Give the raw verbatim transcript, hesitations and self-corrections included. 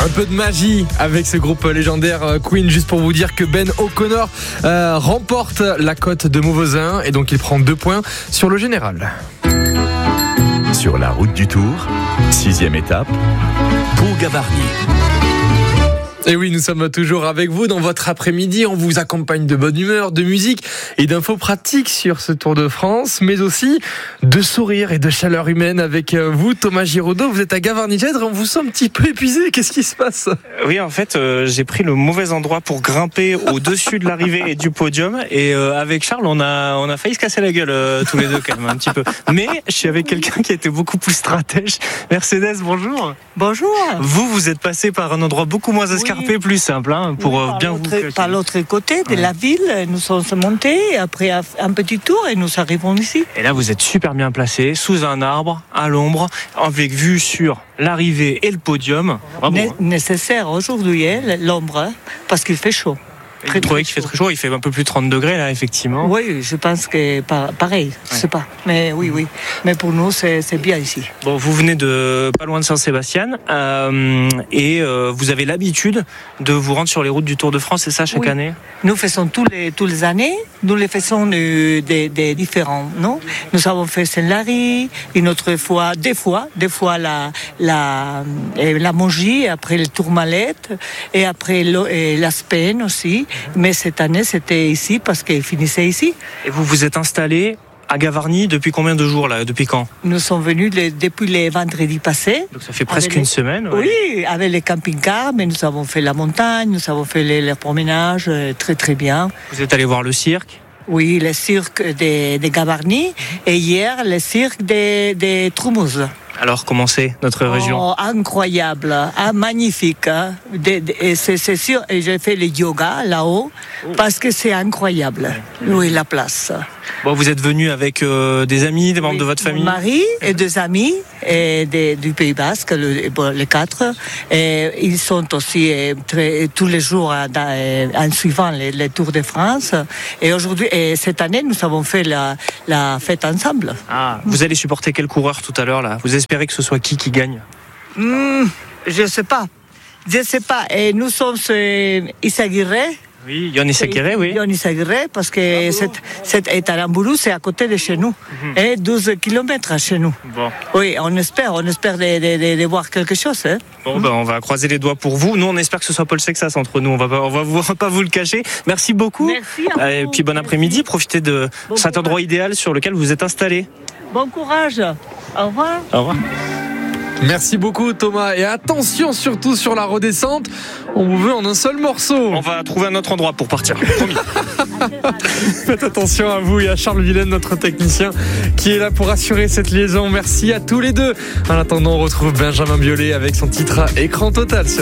peu de magie avec ce groupe légendaire Queen, juste pour vous dire que Ben O'Connor euh, remporte la cote de Mauvoisin et donc il prend deux points sur le général. Sur la route du Tour, sixième étape, Pont-Gavarnie. Et oui, nous sommes toujours avec vous dans votre après-midi. On vous accompagne de bonne humeur, de musique et d'infos pratiques sur ce Tour de France, mais aussi de sourires et de chaleur humaine avec vous, Thomas Giraudot. Vous êtes à Gavarnie-Gèdre, on vous sent un petit peu épuisé. Qu'est-ce qui se passe ? Oui, en fait, euh, j'ai pris le mauvais endroit pour grimper au-dessus de l'arrivée et du podium. Et euh, avec Charles, on a, on a failli se casser la gueule euh, tous les deux quand même un petit peu. Mais je suis avec quelqu'un qui était beaucoup plus stratège. Mercedes, bonjour. Bonjour. Vous, vous êtes passé par un endroit beaucoup moins escarpé. Oui. Plus simple hein, pour oui, bien vous cacher. Par l'autre côté de ouais. la ville, nous sommes montés, après un petit tour et nous arrivons ici. Et là, vous êtes super bien placé, sous un arbre, à l'ombre, avec vue sur l'arrivée et le podium. Bravo. Né- nécessaire aujourd'hui, hein, l'ombre, parce qu'il fait chaud. Vous trouvez qu'il fait très chaud, il fait un peu plus de trente degrés là, effectivement. Oui, je pense que pareil, ouais. Je sais pas. Mais oui, oui. Mais pour nous, c'est, c'est bien ici. Bon, vous venez de pas loin de Saint-Sébastien euh, et euh, vous avez l'habitude de vous rendre sur les routes du Tour de France, c'est ça, chaque oui. année ? Nous faisons tous les, tous les années, nous les faisons des, des, des différents, non ? Nous avons fait Saint-Lary, une autre fois, des fois, des fois la, la, la Mongie, après le Tourmalet, et après l'Aspen aussi. Mais cette année, c'était ici parce qu'il finissait ici. Et vous vous êtes installé à Gavarnie depuis combien de jours là ? Depuis quand ? Nous sommes venus les, depuis les vendredis passés. Donc ça fait presque les, une semaine. Ouais. Oui, avec les camping-cars, mais nous avons fait la montagne, nous avons fait les, les promenages, très très bien. Vous êtes allé voir le cirque ? Oui, le cirque de, de Gavarnie et hier le cirque de, de Troumouze. Alors, comment c'est notre région ? Oh, incroyable, ah, magnifique. Hein. De, de, et c'est, c'est sûr, et j'ai fait le yoga là-haut parce que c'est incroyable. Oui, la place. Bon, vous êtes venu avec euh, des amis, des membres oui, de votre famille ? Mon mari et deux amis et des, du Pays Basque, le, bon, les quatre. Et ils sont aussi très, tous les jours dans, en suivant les, les Tours de France. Et aujourd'hui, et cette année, nous avons fait la, la fête ensemble. Ah, vous allez supporter quel coureur tout à l'heure là ? Vous espérez que ce soit qui qui gagne ? mmh, Je ne sais pas. Je ne sais pas. Et nous sommes euh, Issaguirre. Oui, Yon Issaguirre, oui. Yon Issaguirre, parce que cette, cette Etaramboulou, c'est à côté de chez nous. Mm-hmm. Et douze kilomètres chez nous. Bon. Oui, on espère, on espère de, de, de, de voir quelque chose. Hein. Bon, mm-hmm. ben, on va croiser les doigts pour vous. Nous, on espère que ce soit Paul Sexas entre nous. On va pas, on va, on va pas vous le cacher. Merci beaucoup. Merci à vous. Et puis bon après-midi. Merci. Profitez de bon cet endroit courage. Idéal sur lequel vous êtes installé. Bon courage. Au revoir. Au revoir. Merci beaucoup Thomas et attention surtout sur la redescente, on vous veut en un seul morceau. On va trouver un autre endroit pour partir, promis. Faites attention à vous et à Charles Villaine, notre technicien, qui est là pour assurer cette liaison. Merci à tous les deux. En attendant, on retrouve Benjamin Biolay avec son titre Écran Total.